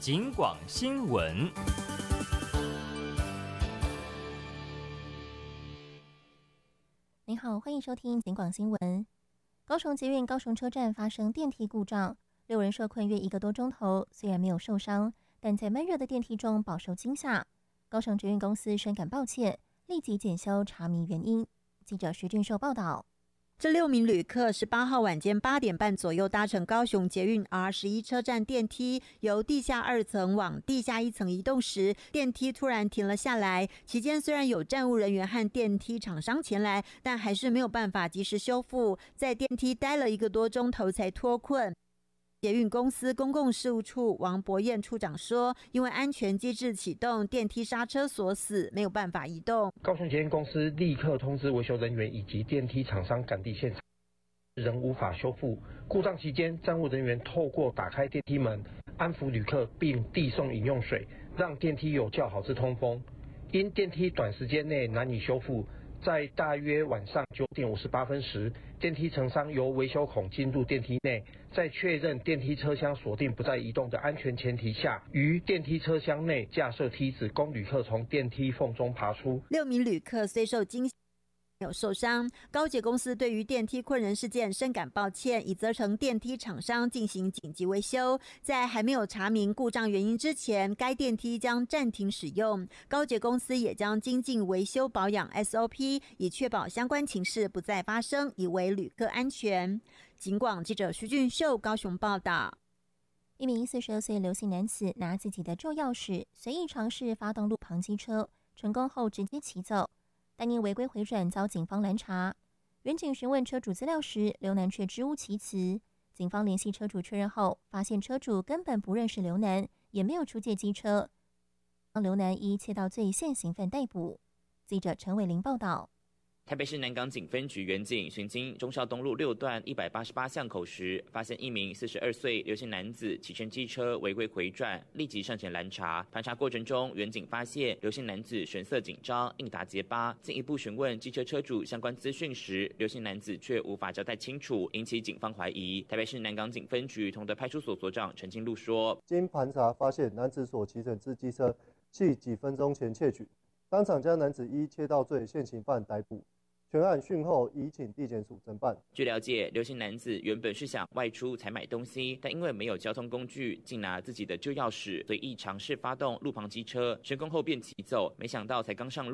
警广新闻。 您好，欢迎收听警广新闻。高雄捷运高雄车站发生电梯故障，6人受困约1个多钟头，虽然没有受伤，但在闷热的电梯中饱受惊吓。高雄捷运公司深感抱歉，立即检修查明原因。记者徐俊秀报道。 这6名旅客18号晚间8点半左右搭乘高雄捷运 R11 车站电梯，由地下2层往地下1层移动时，电梯突然停了下来。期间虽然有站务人员和电梯厂商前来，但还是没有办法及时修复，在电梯待了1个多钟头才脱困。捷运公司公共事务处王博彦处长说，因为安全机制启动，电梯刹车锁死，没有办法移动。 高雄捷运公司立刻通知维修人员以及电梯厂商赶抵现场，仍无法修复。故障期间，站务人员透过打开电梯门，安抚旅客，并递送饮用水，让电梯有较好之通风。因电梯短时间内难以修复，在大约晚上9点58分时，电梯承商由维修孔进入电梯内，在确认电梯车厢锁定不再移动的安全前提下，于电梯车厢内架设梯子，供旅客从电梯缝中爬出。 6名旅客虽受惊吓，没有受伤。高捷公司对于电梯困人事件深感抱歉，已责成电梯厂商进行紧急维修。在还没有查明故障原因之前，该电梯将暂停使用。高捷公司也将精进维修保养 SOP， 以确保相关情事不再发生，以维旅客安全。警广记者徐俊秀高雄报道。 一名42岁刘姓男子拿自己的旧钥匙，随意尝试发动路旁机车，成功后直接骑走。但因违规回转遭警方拦查，员警询问车主资料时，刘男却支吾其词。警方联系车主确认后，发现车主根本不认识刘男，也没有出借机车，刘男依窃盗罪现行犯逮捕。记者陈伟玲报道。 台北市南港警分局员警巡经忠孝东路6段188巷口时，发现一名42岁刘姓男子骑乘机车违规回转，立即上前拦查。盘查过程中，员警发现刘姓男子神色紧张，应答结巴。进一步询问机车车主相关资讯时，刘姓男子却无法交代清楚，引起警方怀疑。台北市南港警分局同德派出所所长陈清禄说：“ 经盘查发现，男子所骑乘之机车系几分钟前窃取，当场将男子依窃盗罪现行犯逮捕。全案讯后移请地检署侦办。” 据了解，刘姓男子原本是想外出采买东西，但因为没有交通工具，竟拿自己的旧钥匙，随意尝试发动路旁机车，成功后便骑走。没想到才刚上路，